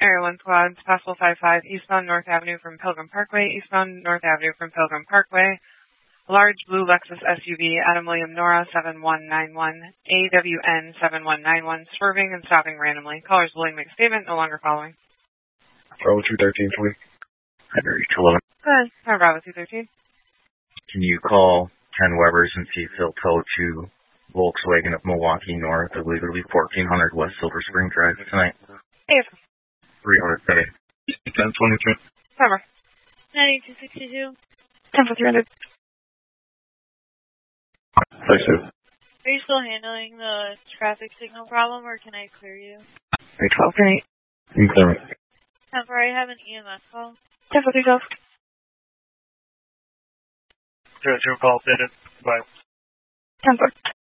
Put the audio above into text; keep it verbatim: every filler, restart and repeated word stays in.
Area one Squad, possible five five, eastbound North Avenue from Pilgrim Parkway, eastbound North Avenue from Pilgrim Parkway. Large blue Lexus S U V, Adam William Nora seven one nine one, A W N seven one nine one, swerving and stopping randomly. Callers willing to make a statement, no longer following. Bravo two thirteen, please. Henry eleven. Go ahead. Hi, Bravo two thirteen. Can you call Ken Weber's and see if he'll tow to Volkswagen of Milwaukee North? I believe it'll be fourteen hundred West Silver Spring Drive tonight. Yes. three hundred today. ten twenty-two. Cover. ninety-two sixty-two. ten for three hundred. Thanks, Sue. Are you still handling the traffic signal problem, or can I clear you? three twelve, great. You can clear me. Temper, I have an E M S call. ten for three twelve. Zero two call fitted. Bye. ten for.